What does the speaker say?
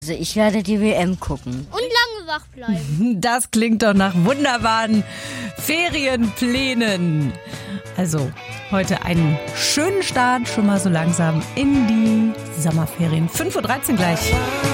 Also ich werde die WM gucken. Und lange wach bleiben. Das klingt doch nach wunderbaren Ferienplänen. Also heute einen schönen Start, schon mal so langsam in die Sommerferien. 5:13 Uhr gleich.